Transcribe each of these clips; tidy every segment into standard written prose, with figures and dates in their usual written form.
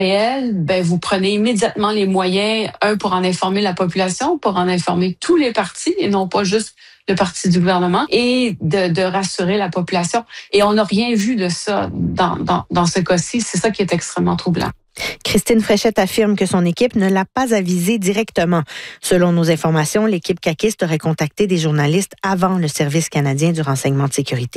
réel, vous prenez immédiatement les moyens, pour en informer la population, pour en informer tous les partis et non pas juste le parti du gouvernement, et de rassurer la population. Et on n'a rien vu de ça dans ce cas-ci. C'est ça qui est extrêmement troublant. Christine Fréchette affirme que son équipe ne l'a pas avisé directement. Selon nos informations, l'équipe caquiste aurait contacté des journalistes avant le Service canadien du renseignement de sécurité.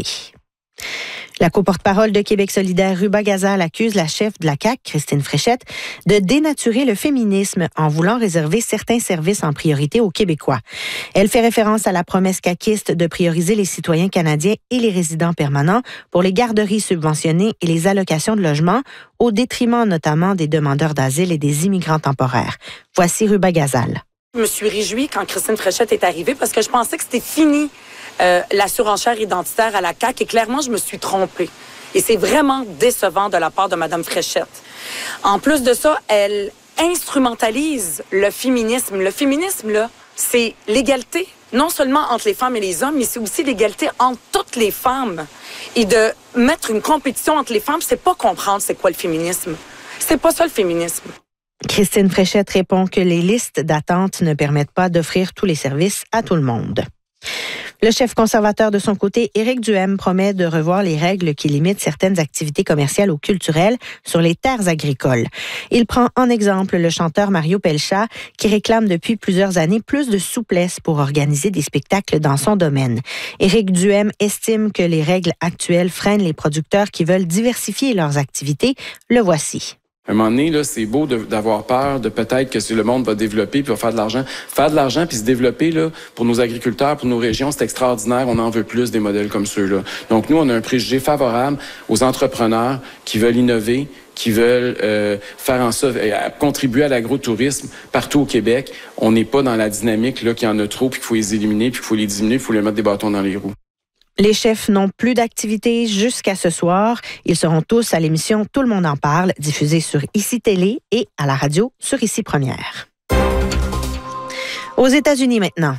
La co-porte-parole de Québec solidaire, Ruba Gazal, accuse la chef de la CAQ, Christine Fréchette, de dénaturer le féminisme en voulant réserver certains services en priorité aux Québécois. Elle fait référence à la promesse caquiste de prioriser les citoyens canadiens et les résidents permanents pour les garderies subventionnées et les allocations de logement, au détriment notamment des demandeurs d'asile et des immigrants temporaires. Voici Ruba Gazal. Je me suis réjouie quand Christine Fréchette est arrivée parce que je pensais que c'était fini. La surenchère identitaire à la CAQ, et clairement, je me suis trompée. Et c'est vraiment décevant de la part de Mme Fréchette. En plus de ça, elle instrumentalise le féminisme. Le féminisme, là, c'est l'égalité, non seulement entre les femmes et les hommes, mais c'est aussi l'égalité entre toutes les femmes. Et de mettre une compétition entre les femmes, c'est pas comprendre c'est quoi le féminisme. C'est pas ça le féminisme. Christine Fréchette répond que les listes d'attente ne permettent pas d'offrir tous les services à tout le monde. Le chef conservateur de son côté, Éric Duhaime, promet de revoir les règles qui limitent certaines activités commerciales ou culturelles sur les terres agricoles. Il prend en exemple le chanteur Mario Pelchat, qui réclame depuis plusieurs années plus de souplesse pour organiser des spectacles dans son domaine. Éric Duhaime estime que les règles actuelles freinent les producteurs qui veulent diversifier leurs activités. Le voici. À un moment donné, là, c'est beau d'avoir peur de peut-être que si le monde va développer puis va faire de l'argent. Faire de l'argent puis se développer, là, pour nos agriculteurs, pour nos régions, c'est extraordinaire. On en veut plus des modèles comme ceux-là. Donc, nous, on a un préjugé favorable aux entrepreneurs qui veulent innover, qui veulent faire en sorte, contribuer à l'agrotourisme partout au Québec. On n'est pas dans la dynamique là qu'il y en a trop puis qu'il faut les éliminer puis qu'il faut les diminuer, qu'il faut les mettre des bâtons dans les roues. Les chefs n'ont plus d'activité jusqu'à ce soir. Ils seront tous à l'émission Tout le monde en parle, diffusée sur ICI Télé et à la radio sur ICI Première. Aux États-Unis maintenant.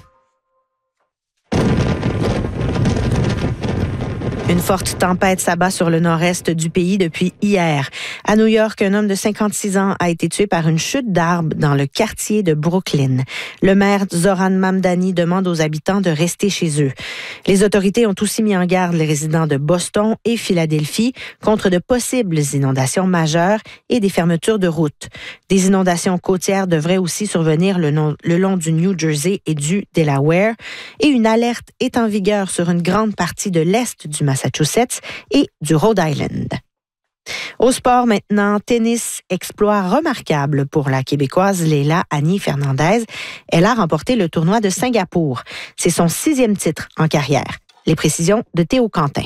Une forte tempête s'abat sur le nord-est du pays depuis hier. À New York, un homme de 56 ans a été tué par une chute d'arbre dans le quartier de Brooklyn. Le maire Zoran Mamdani demande aux habitants de rester chez eux. Les autorités ont aussi mis en garde les résidents de Boston et Philadelphie contre de possibles inondations majeures et des fermetures de routes. Des inondations côtières devraient aussi survenir le long du New Jersey et du Delaware. Et une alerte est en vigueur sur une grande partie de l'est du Massachusetts et du Rhode Island. Au sport maintenant, tennis, exploit remarquable pour la Québécoise Leila Annie Fernandez. Elle a remporté le tournoi de Singapour. C'est son 6e titre en carrière. Les précisions de Théo Quentin.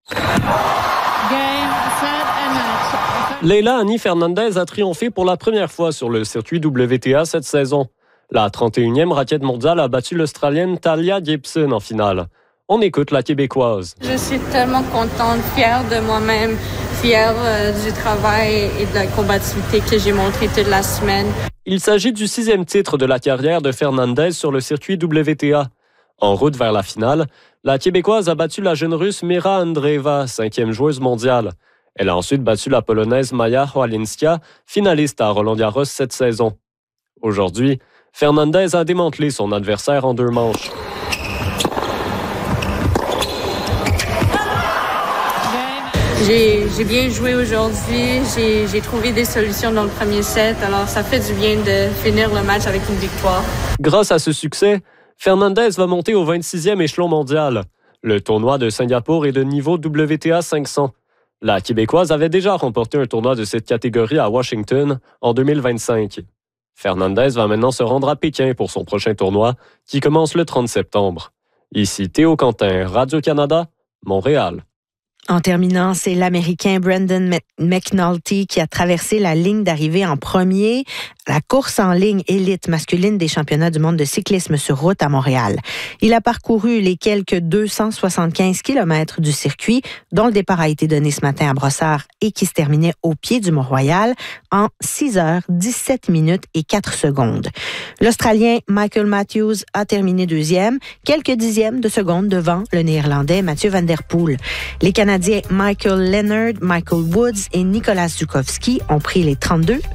Leila Annie Fernandez a triomphé pour la première fois sur le circuit WTA cette saison. La 31e raquette mondiale a battu l'Australienne Talia Gibson en finale. On écoute la Québécoise. Je suis tellement contente, fière de moi-même, fière du travail et de la combativité que j'ai montré toute la semaine. Il s'agit du 6e titre de la carrière de Fernandez sur le circuit WTA. En route vers la finale, la Québécoise a battu la jeune Russe Mira Andreeva, 5e joueuse mondiale. Elle a ensuite battu la Polonaise Maja Hwalinska, finaliste à Roland-Garros cette saison. Aujourd'hui, Fernandez a démantelé son adversaire en 2 manches. J'ai bien joué aujourd'hui. J'ai trouvé des solutions dans le premier set. Alors, ça fait du bien de finir le match avec une victoire. Grâce à ce succès, Fernandez va monter au 26e échelon mondial. Le tournoi de Singapour est de niveau WTA 500. La Québécoise avait déjà remporté un tournoi de cette catégorie à Washington en 2025. Fernandez va maintenant se rendre à Pékin pour son prochain tournoi qui commence le 30 septembre. Ici Théo Quentin, Radio-Canada, Montréal. En terminant, c'est l'Américain Brandon McNulty qui a traversé la ligne d'arrivée en premier à la course en ligne élite masculine des championnats du monde de cyclisme sur route à Montréal. Il a parcouru les quelques 275 km du circuit, dont le départ a été donné ce matin à Brossard et qui se terminait au pied du Mont-Royal en 6 heures, 17 minutes et 4 secondes. L'Australien Michael Matthews a terminé 2e, quelques dixièmes de seconde devant le Néerlandais Mathieu van der Poel. Les Canadiens Michael Leonard, Michael Woods et Nicolas Zukowski ont pris les 32